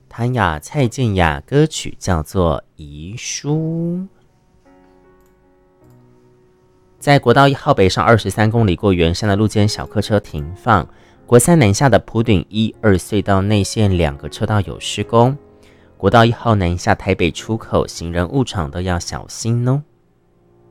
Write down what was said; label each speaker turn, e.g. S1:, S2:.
S1: 谭雅、蔡健雅，歌曲叫做《遗书》。在国道1号北上23公里过圆山的路肩小客车停放，国三南下的埔顶1、2隧道内线2个车道有施工。国道1号南下台北出口，行人误闯都要小心哦。